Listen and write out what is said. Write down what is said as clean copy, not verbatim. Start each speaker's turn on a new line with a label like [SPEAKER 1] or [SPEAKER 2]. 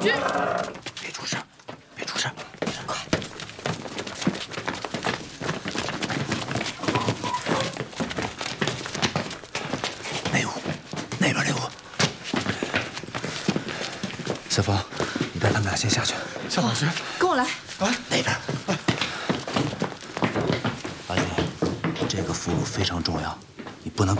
[SPEAKER 1] 去！
[SPEAKER 2] 别出声，别出声！
[SPEAKER 1] 快！
[SPEAKER 2] 内屋，那边内屋。小峰，你带他们俩先下去。
[SPEAKER 3] 夏老师，
[SPEAKER 1] 跟我来。
[SPEAKER 2] 啊，那边。阿姨，这个俘虏非常重要，